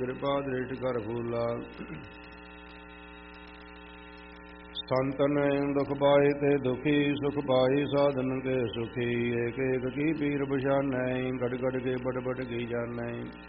ਕਿਰਪਾ ਦ੍ਰਿਸ਼ਟ ਕਰ ਫੂਲਾ। ਸੰਤਨ ਦੁਖ ਪਾਏ ਤੇ ਦੁਖੀ, ਸੁਖ ਪਾਈ ਸਾਧਨ ਕੇ ਸੁਖੀ। ਏਕ ਏਕ ਕੀ ਪੀਰ ਪਛਾਨੈ, ਗੜ ਗੜ ਕੇ ਬੜ ਬੜ ਕੀ ਜਾਣੈ।